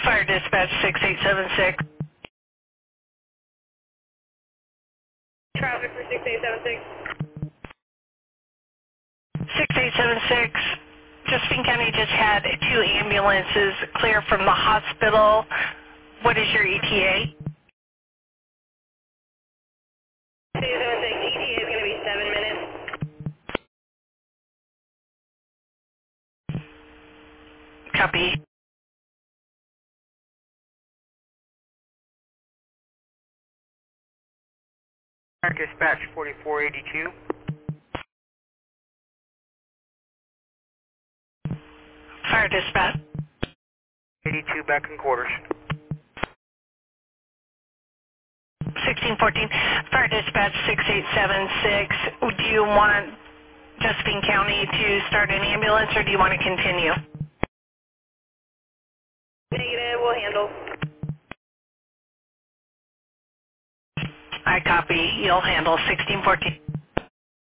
Fire Dispatch 6876. Traffic for 6876. 6876. Josephine County just had 2 ambulances clear from the hospital. What is your ETA? 6876, ETA is going to be 7 minutes. Copy. Fire Dispatch 4482. Fire Dispatch. 82 back in quarters. 1614. Fire Dispatch 6876. Do you want Josephine County to start an ambulance or do you want to continue? Negative, we'll handle. I copy. You'll handle 1614.